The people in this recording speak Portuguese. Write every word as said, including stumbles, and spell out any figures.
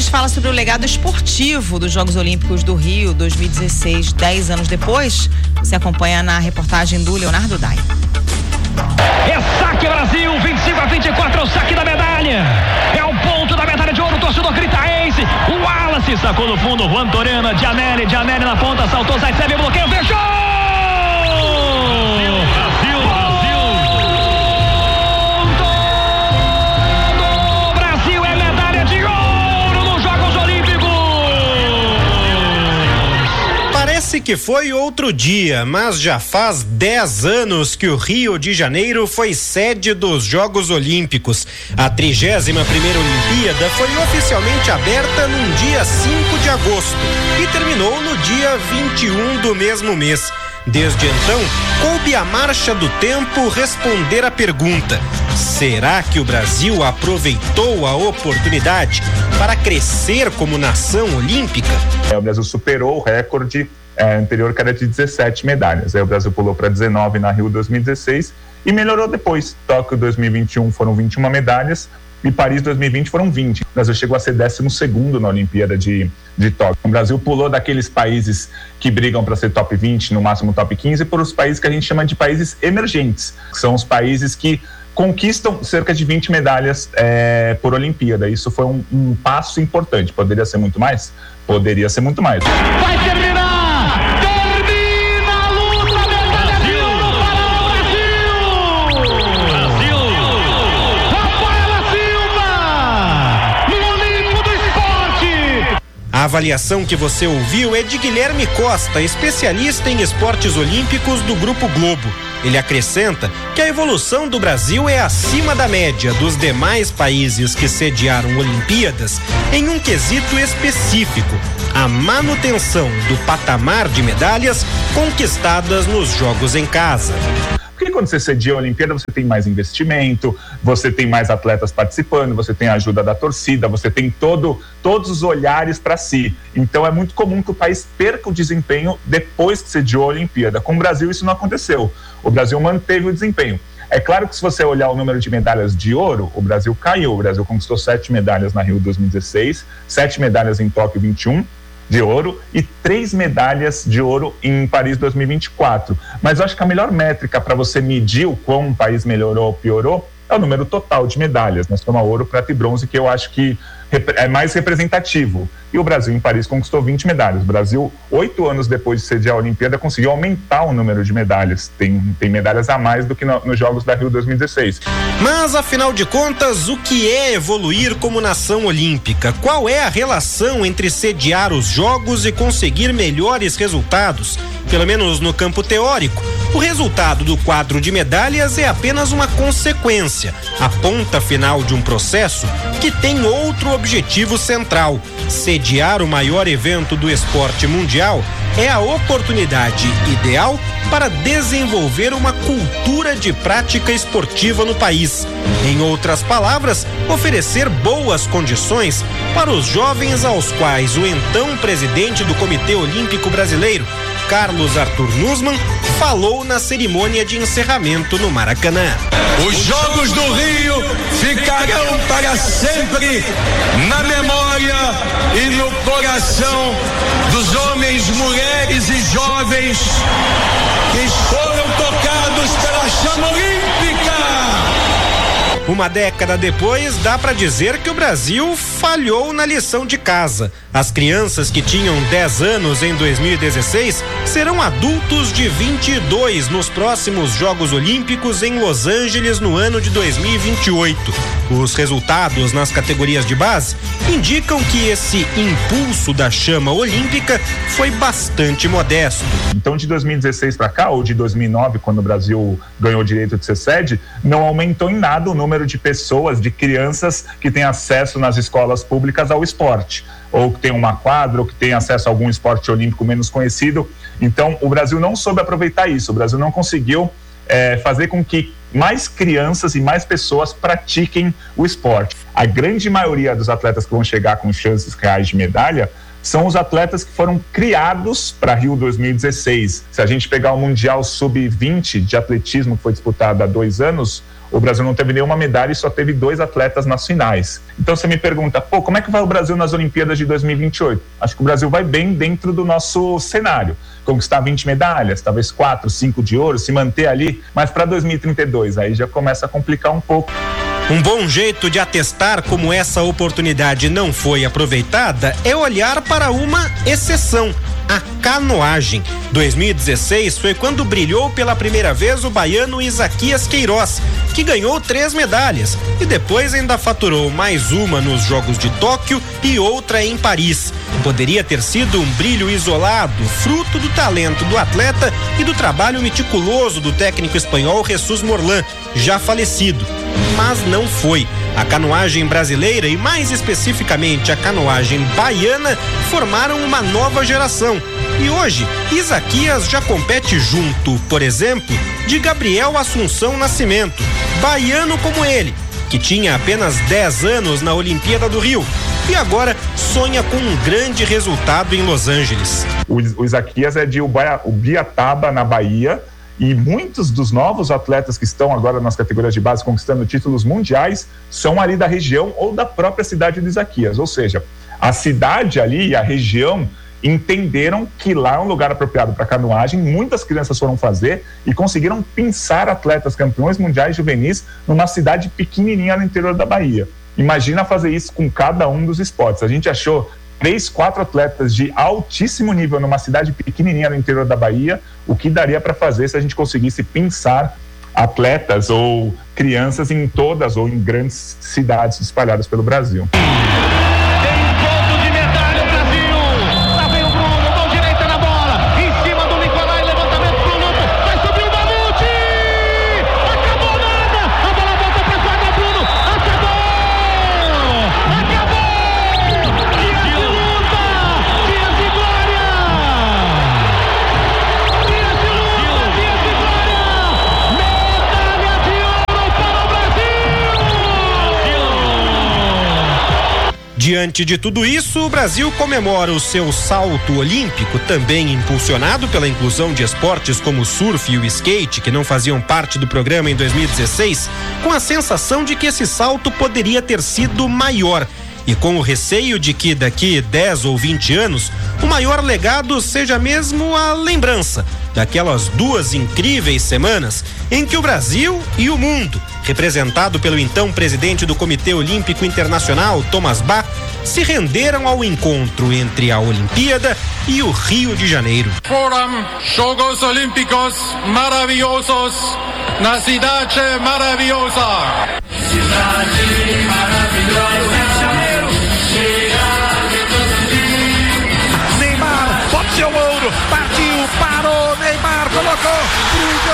gente fala sobre o legado esportivo dos Jogos Olímpicos do Rio dois mil e dezesseis, dez anos depois. Você acompanha na reportagem do Leonardo Dai. É saque Brasil, vinte e cinco a vinte e quatro, é o saque da medalha. É o ponto da medalha de ouro, o torcedor grita ace. O Wallace sacou no fundo, Juan Torena, Gianelli, Gianelli na ponta, saltou, Zaitsev, bloqueio, fechou! Brasil, Brasil, Brasil! Brasil é medalha de ouro nos Jogos Olímpicos! Parece que foi outro dia, mas já faz dez anos que o Rio de Janeiro foi sede dos Jogos Olímpicos. A trigésima primeira Olimpíada foi oficialmente aberta num dia cinco de agosto e terminou no dia vinte e um do mesmo mês. Desde então, coube a marcha do tempo responder a pergunta: será que o Brasil aproveitou a oportunidade para crescer como nação olímpica? É, o Brasil superou o recorde é, anterior, que era de dezessete medalhas. Aí o Brasil pulou para dezenove na Rio dois mil e dezesseis e melhorou depois. Tóquio dois mil e vinte e um foram vinte e uma medalhas e Paris dois mil e vinte foram vinte. O Brasil chegou a ser décimo segundo na Olimpíada de, de Tóquio. O Brasil pulou daqueles países que brigam para ser top vinte, no máximo top quinze, para os países que a gente chama de países emergentes, que são os países que conquistam cerca de vinte medalhas é, por Olimpíada. Isso foi um, um passo importante. Poderia ser muito mais? Poderia ser muito mais. Vai terminar! Termina a luta! Medalha de ouro para o Brasil! Brasil! Rafaela Silva! No Olimpo do Esporte! A avaliação que você ouviu é de Guilherme Costa, especialista em esportes olímpicos do Grupo Globo. Ele acrescenta que a evolução do Brasil é acima da média dos demais países que sediaram Olimpíadas em um quesito específico: a manutenção do patamar de medalhas conquistadas nos jogos em casa. Porque quando você cedia a Olimpíada, você tem mais investimento, você tem mais atletas participando, você tem a ajuda da torcida, você tem todo, todos os olhares para si. Então é muito comum que o país perca o desempenho depois que sediou a Olimpíada. Com o Brasil isso não aconteceu. O Brasil manteve o desempenho. É claro que se você olhar o número de medalhas de ouro, o Brasil caiu. O Brasil conquistou sete medalhas na Rio dois mil e dezesseis, sete medalhas em Tóquio vinte e um de ouro e três medalhas de ouro em Paris dois mil e vinte e quatro. Mas eu acho que a melhor métrica para você medir o quão um país melhorou ou piorou é o número total de medalhas. Nós temos ouro, prata e bronze, que eu acho que é mais representativo. E o Brasil em Paris conquistou vinte medalhas. O Brasil, oito anos depois de sediar a Olimpíada, conseguiu aumentar o número de medalhas. Tem, tem medalhas a mais do que no, nos Jogos da Rio dois mil e dezesseis. Mas, afinal de contas, o que é evoluir como nação olímpica? Qual é a relação entre sediar os Jogos e conseguir melhores resultados? Pelo menos no campo teórico, o resultado do quadro de medalhas é apenas uma consequência, a ponta final de um processo que tem outro objetivo central: sediar o maior evento do esporte mundial é a oportunidade ideal para desenvolver uma cultura de prática esportiva no país. Em outras palavras, oferecer boas condições para os jovens aos quais o então presidente do Comitê Olímpico Brasileiro, Carlos Arthur Nussmann, falou na cerimônia de encerramento no Maracanã. Os Jogos do Rio ficarão para sempre na memória e no coração dos homens, mulheres e jovens que foram tocados pela chama olímpica. Uma década depois, dá para dizer que o Brasil falhou na lição de casa. As crianças que tinham dez anos em dois mil e dezesseis serão adultos de vinte e dois nos próximos Jogos Olímpicos em Los Angeles no ano de dois mil e vinte e oito. Os resultados nas categorias de base indicam que esse impulso da chama olímpica foi bastante modesto. Então, de dois mil e dezesseis para cá, ou de dois mil e nove, quando o Brasil ganhou o direito de ser sede, não aumentou em nada o número de pessoas, de crianças que têm acesso nas escolas públicas ao esporte, ou que tem uma quadra, ou que tem acesso a algum esporte olímpico menos conhecido. Então, o Brasil não soube aproveitar isso. O Brasil não conseguiu é, fazer com que mais crianças e mais pessoas pratiquem o esporte. A grande maioria dos atletas que vão chegar com chances reais de medalha são os atletas que foram criados para Rio dois mil e dezesseis. Se a gente pegar o Mundial sub vinte de atletismo, que foi disputado há dois anos, o Brasil não teve nenhuma medalha e só teve dois atletas nas finais. Então você me pergunta, pô, como é que vai o Brasil nas Olimpíadas de dois mil e vinte e oito? Acho que o Brasil vai bem dentro do nosso cenário. Conquistar vinte medalhas, talvez quatro, cinco de ouro, se manter ali, mas para dois mil e trinta e dois aí já começa a complicar um pouco. Um bom jeito de atestar como essa oportunidade não foi aproveitada é olhar para uma exceção, a canoagem. dois mil e dezesseis foi quando brilhou pela primeira vez o baiano Isaquias Queiroz, que ganhou três medalhas e depois ainda faturou mais uma nos Jogos de Tóquio e outra em Paris. Poderia ter sido um brilho isolado, fruto do talento do atleta e do trabalho meticuloso do técnico espanhol Jesus Morlan, já falecido. Mas não foi. A canoagem brasileira e mais especificamente a canoagem baiana formaram uma nova geração. E hoje, Isaquias já compete junto, por exemplo, de Gabriel Assunção Nascimento, baiano como ele, que tinha apenas dez anos na Olimpíada do Rio e agora sonha com um grande resultado em Los Angeles. O, o Isaquias é de Ubiataba, na Bahia, e muitos dos novos atletas que estão agora nas categorias de base conquistando títulos mundiais são ali da região ou da própria cidade do Isaquias, ou seja, a cidade ali e a região entenderam que lá é um lugar apropriado para canoagem, muitas crianças foram fazer e conseguiram pinçar atletas campeões mundiais juvenis numa cidade pequenininha no interior da Bahia. Imagina fazer isso com cada um dos esportes. A gente achou três, quatro atletas de altíssimo nível numa cidade pequenininha no interior da Bahia, o que daria para fazer se a gente conseguisse pinçar atletas ou crianças em todas ou em grandes cidades espalhadas pelo Brasil. Diante de tudo isso, o Brasil comemora o seu salto olímpico, também impulsionado pela inclusão de esportes como o surf e o skate, que não faziam parte do programa em dois mil e dezesseis, com a sensação de que esse salto poderia ter sido maior. E com o receio de que daqui dez ou vinte anos, o maior legado seja mesmo a lembrança daquelas duas incríveis semanas em que o Brasil e o mundo, representado pelo então presidente do Comitê Olímpico Internacional, Thomas Bach, se renderam ao encontro entre a Olimpíada e o Rio de Janeiro. Foram Jogos Olímpicos maravilhosos na cidade maravilhosa. Cidade maravilhosa. Neymar, pode ser o ouro, partiu, parou, Neymar colocou, cruzou.